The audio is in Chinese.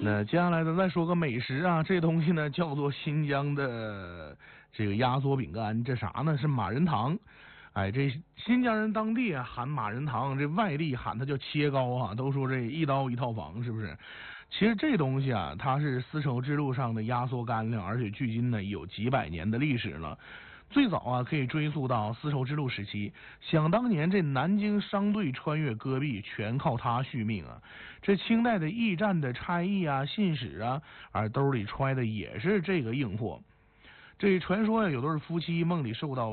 那接下来咱再说个美食啊，这东西呢叫做新疆的这个压缩饼干，这啥呢？是马仁糖。哎，这新疆人当地啊喊马仁糖，这外地喊它叫切糕啊，都说这一刀一套房，是不是？其实这东西啊，它是丝绸之路上的压缩干粮，而且距今呢有几百年的历史了。最早啊，可以追溯到丝绸之路时期。想当年，这南京商队穿越戈壁，全靠它续命啊！这清代的驿站的差役啊、信使啊，兜里揣的也是这个硬货。这传说呀，有对夫妻梦里受到